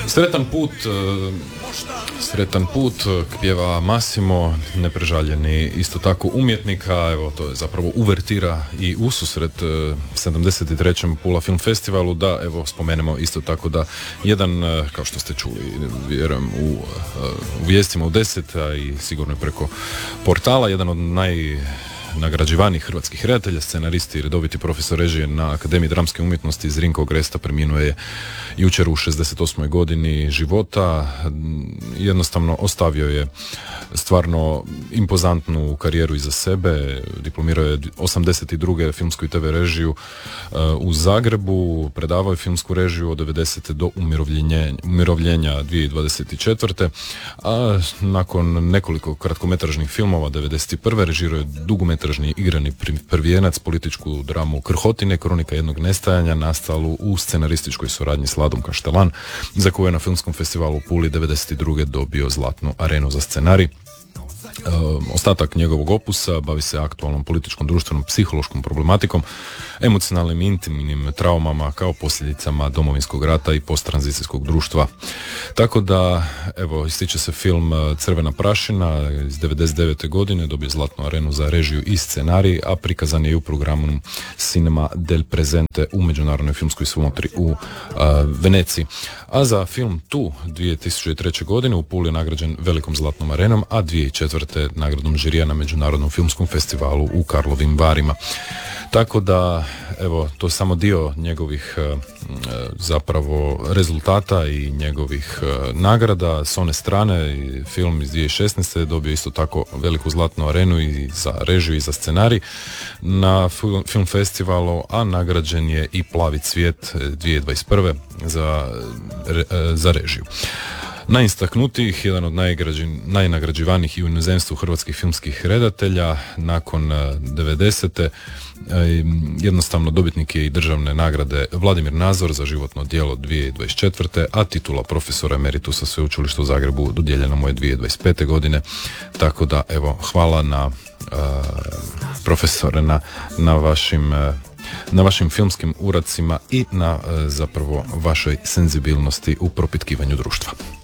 Sretan put pjeva Massimo, neprežaljeni isto tako umjetnika. Evo, to je zapravo uvertira i ususret 73. Pula Film Festivalu. Da, evo, spomenemo isto tako da jedan, kao što ste čuli, vjerujem u vijestima u 10, a i sigurno preko portala, jedan od nagrađivanih hrvatskih redatelja, scenaristi i redoviti profesor režije na Akademiji dramske umjetnosti Zrinko Gresta preminuo je jučer u 68. godini života. Jednostavno ostavio je stvarno impozantnu karijeru iza sebe. Diplomirao je 82. filmsku i TV režiju u Zagrebu, predavao je filmsku režiju od 90. do umirovljenja 2024. A nakon nekoliko kratkometražnih filmova 91. režirao je dugometražni igrani prvijenac, političku dramu Krhotine, kronika jednog nestajanja, nastalu u scenarističkoj suradnji s Ladom Kaštelan, za koju je na Filmskom festivalu u Puli 92. dobio Zlatnu arenu za scenarij. Ostatak njegovog opusa bavi se aktualnom političkom, društvenom, psihološkom problematikom, emocionalnim i intimnim traumama kao posljedicama Domovinskog rata i posttranzicijskog društva. Tako da, evo, ističe se film Crvena prašina iz 99. godine, dobio Zlatnu arenu za režiju i scenarij, a prikazan je i u programu Cinema del Presente u Međunarodnoj filmskoj svomotri u Veneciji. A za film Tu 2003. godine u Puli je nagrađen velikom Zlatnom arenom, a 2004. nagradom žirija na Međunarodnom filmskom festivalu u Karlovim Varima. Tako da, evo, to je samo dio njegovih zapravo rezultata i njegovih nagrada. S one strane, film iz 2016. je dobio isto tako veliku Zlatnu arenu i za režiju i za scenarij na film festivalu, a nagrađen je i Plavi cvijet 2021. za režiju. Najistaknutijih, jedan od najnagrađivanijih i u inozemstvu hrvatskih filmskih redatelja nakon 90. Jednostavno dobitnik je i državne nagrade Vladimir Nazor za životno djelo 2024. a titula profesora emeritusa Sveučilišta u Zagrebu dodijeljena mu je 2025. godine. Tako da, evo, hvala na profesore na vašim filmskim uradcima i na zapravo vašoj senzibilnosti u propitkivanju društva.